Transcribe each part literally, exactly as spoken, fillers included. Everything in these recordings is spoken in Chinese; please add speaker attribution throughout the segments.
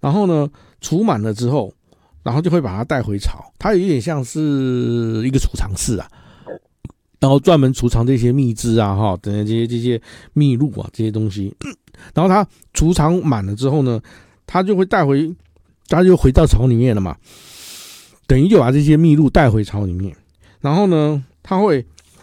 Speaker 1: 然后呢储满了之后，然后就会把它带回巢，它有点像是一个储藏室啊，然后专门储藏这些蜜汁啊哈，等这些这些蜜露啊这些东西，然后它储藏满了之后呢，它就会带回，它就回到巢里面了嘛，等于就把这些蜜露带回巢里面，然后呢，它会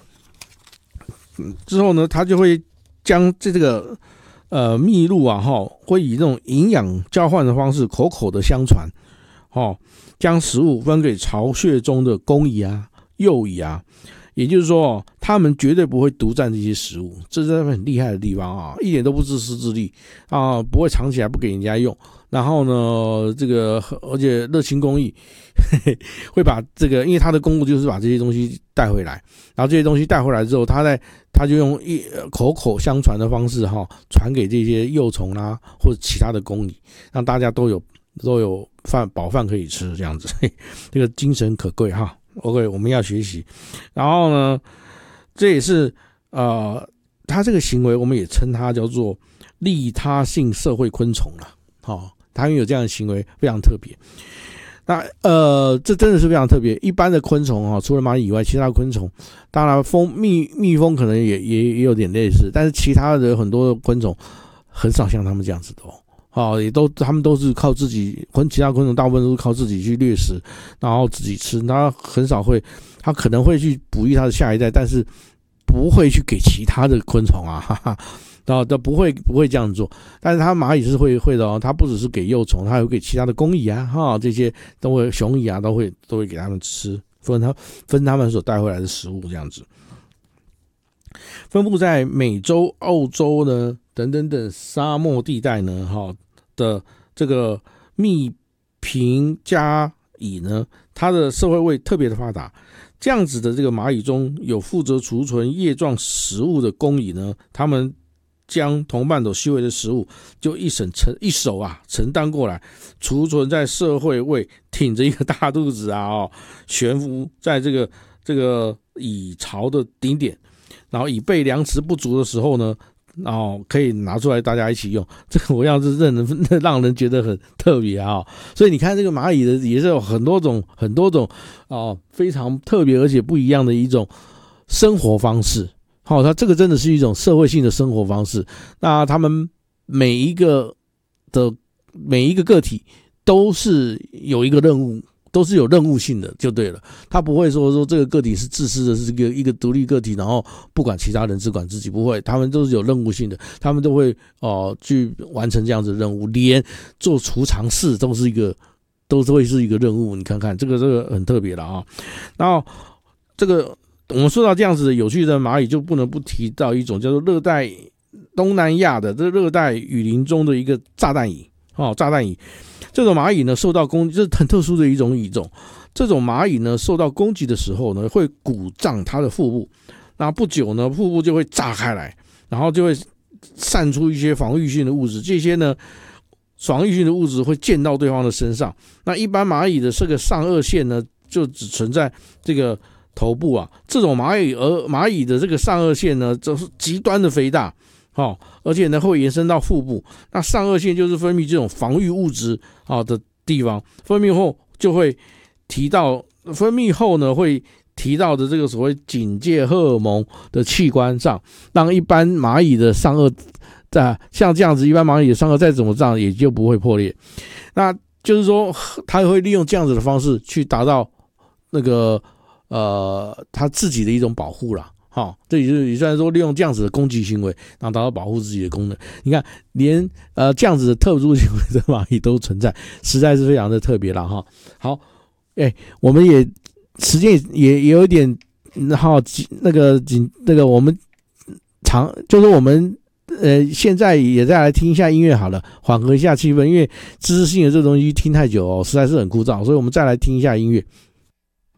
Speaker 1: 之后呢，它就会将这这个呃蜜露啊哈，会以这种营养交换的方式口口的相传，哦，将食物分给巢穴中的公蚁啊、幼蚁啊。也就是说，他们绝对不会独占这些食物，这是他们很厉害的地方啊，一点都不自私自利啊，不会藏起来不给人家用。然后呢，这个而且热心公益嘿嘿会把这个，因为他的公务就是把这些东西带回来，然后这些东西带回来之后，他在他就用一口口相传的方式哈，传给这些幼虫啦、啊、或者其他的公蚁，让大家都有都有饭饱饭可以吃，这样子，嘿这个精神可贵哈。OK， 我们要学习。然后呢，这也是呃，他这个行为我们也称它叫做利他性社会昆虫了。好、哦，他有这样的行为非常特别。那呃，这真的是非常特别。一般的昆虫哈、哦，除了蚂蚁以外，其他的昆虫，当然蜂蜜蜜蜂可能也也也有点类似，但是其他的很多的昆虫很少像他们这样子的哦。哦，也都他们都是靠自己，昆其他昆虫大部分都是靠自己去掠食，然后自己吃。他很少会，他可能会去哺育他的下一代，但是不会去给其他的昆虫啊，哈哈，然后都不会不会这样做。但是他蚂蚁是会会的哦，他不只是给幼虫，他有给其他的公蚁啊，哈，这些都会雄蚁啊，都会都会给他们吃，分他分他们所带回来的食物这样子。分布在美洲、澳洲呢等等等沙漠地带呢，哈。的这个蜜瓶加蚁呢，它的社会位特别的发达。这样子的这个蚂蚁中有负责储存叶状食物的工蚁呢，他们将同伴所吸回的食物就一手承一手啊承担过来，储存在社会位，挺着一个大肚子啊哦，悬浮在这个这个蚁巢的顶点，然后以备粮食不足的时候呢。然后可以拿出来大家一起用，这个我要是让人让人觉得很特别啊、哦，所以你看这个蚂蚁的也是有很多种很多种哦，非常特别而且不一样的一种生活方式。好、哦，它这个真的是一种社会性的生活方式。那他们每一个的每一个个体都是有一个任务。都是有任务性的就对了，他不会说说这个个体是自私的，是一个一个独立个体，然后不管其他人只管自己，不会，他们都是有任务性的，他们都会哦、呃、去完成这样子的任务，连做储藏室都是一个都是会是一个任务，你看看这个这个很特别了啊。然后这个我们说到这样子的有趣的蚂蚁，就不能不提到一种叫做热带东南亚的这热带雨林中的一个炸弹蚁哦，炸弹蚁。这种蚂蚁呢，受到攻击，这是很特殊的一种蚁种。这种蚂蚁呢，受到攻击的时候呢，会鼓胀它的腹部，那不久呢，腹部就会炸开来，然后就会散出一些防御性的物质。这些呢，防御性的物质会溅到对方的身上。那一般蚂蚁的这个上颚线呢，就只存在这个头部啊。这种蚂蚁而蚂蚁的这个上颚线呢，就是极端的肥大。哦，而且呢会延伸到腹部，那上颚线就是分泌这种防御物质啊的地方，分泌后就会提到，分泌后呢会提到的这个所谓警戒荷尔蒙的器官上，让一般蚂蚁的上颚在像这样子，一般蚂蚁的上颚再怎么这样也就不会破裂。那就是说，它会利用这样子的方式去达到那个呃它自己的一种保护啦。好、哦，这也是也算说利用这样子的攻击行为，然后达到保护自己的功能。你看，连呃这样子的特殊行为的蚂蚁都存在，实在是非常的特别了哈。好，哎，我们也时间也也有一点，好那个紧那个我们长就是我们呃现在也再来听一下音乐好了，缓和一下气氛，因为知识性的这东西听太久哦，实在是很枯燥，所以我们再来听一下音乐。